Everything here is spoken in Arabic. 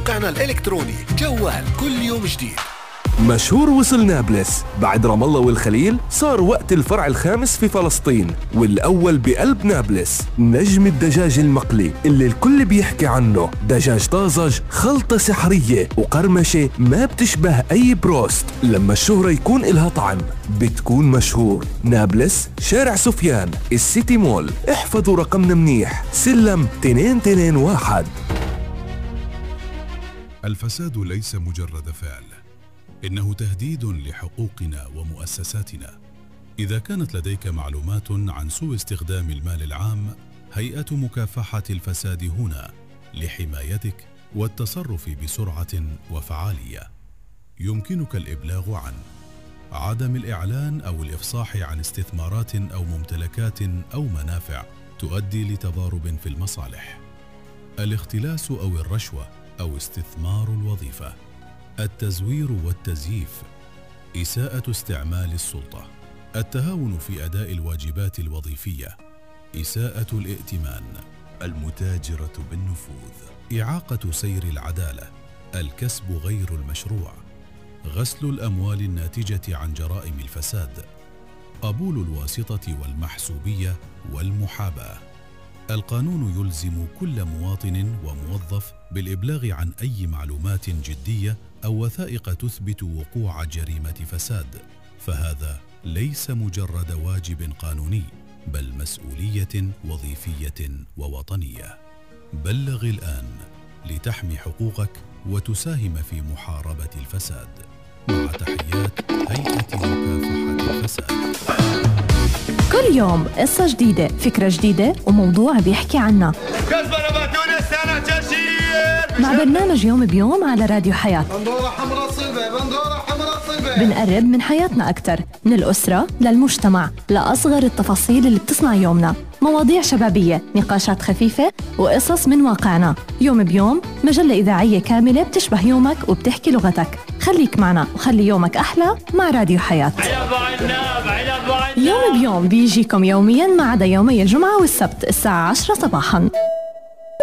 موقعنا الإلكتروني. جوال كل يوم جديد. مشهور وصل نابلس. بعد رام الله والخليل صار وقت الفرع الخامس في فلسطين والأول بقلب نابلس. نجم الدجاج المقلي اللي الكل بيحكي عنه، دجاج طازج، خلطة سحرية وقرمشة ما بتشبه أي بروست. لما الشهرة يكون إلها طعم بتكون مشهور. نابلس، شارع سفيان، السيتي مول. احفظوا رقمنا منيح، سلم 221. الفساد ليس مجرد فعل، إنه تهديد لحقوقنا ومؤسساتنا. إذا كانت لديك معلومات عن سوء استخدام المال العام، هيئة مكافحة الفساد هنا لحمايتك والتصرف بسرعة وفعالية. يمكنك الإبلاغ عن عدم الإعلان أو الإفصاح عن استثمارات أو ممتلكات أو منافع تؤدي لتضارب في المصالح، الاختلاس أو الرشوة أو استثمار الوظيفة، التزوير والتزييف، إساءة استعمال السلطة، التهاون في أداء الواجبات الوظيفية، إساءة الائتمان، المتاجرة بالنفوذ، إعاقة سير العدالة، الكسب غير المشروع، غسل الأموال الناتجة عن جرائم الفساد، قبول الواسطة والمحسوبية والمحاباة. القانون يلزم كل مواطن وموظف بالإبلاغ عن أي معلومات جدية أو وثائق تثبت وقوع جريمة فساد، فهذا ليس مجرد واجب قانوني بل مسؤولية وظيفية ووطنية. بلغ الآن لتحمي حقوقك وتساهم في محاربة الفساد. مع تحيات هيئة مكافحة الفساد. كل يوم قصة جديدة، فكرة جديدة، وموضوع بيحكي عنها مع برنامج يوم بيوم على راديو حياة. بنقرب من حياتنا أكتر، من الأسرة للمجتمع، لأصغر التفاصيل اللي بتصنع يومنا. مواضيع شبابية، نقاشات خفيفة، وقصص من واقعنا. يوم بيوم مجلة إذاعية كاملة بتشبه يومك وبتحكي لغتك. خليك معنا وخلي يومك أحلى مع راديو حياة. يوم بيوم بيجيكم يوميا ما عدا يومي الجمعة والسبت الساعة 10 صباحا.